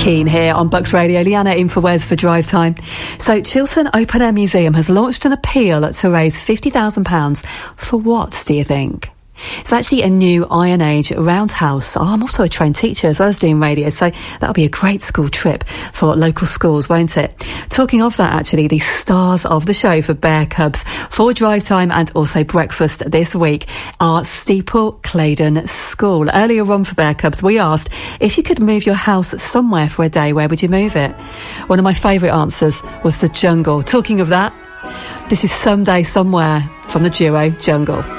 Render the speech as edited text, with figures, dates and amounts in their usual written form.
Keane here on Bucks Radio. Leanna in for Wes for Drive Time. So Chiltern Open Air Museum has launched an appeal to raise £50,000 for what, do you think? It's actually a new Iron Age roundhouse. I'm also a trained teacher as well as doing radio, so that'll be a great school trip for local schools, won't it? Talking of that, actually, the stars of the show for Bear Cubs for Drive Time and also breakfast this week are Steeple Claydon School. Earlier on for Bear Cubs, we asked if you could move your house somewhere for a day, where would you move it? One of my favourite answers was the jungle. Talking of that, this is Someday Somewhere from the duo Jungle.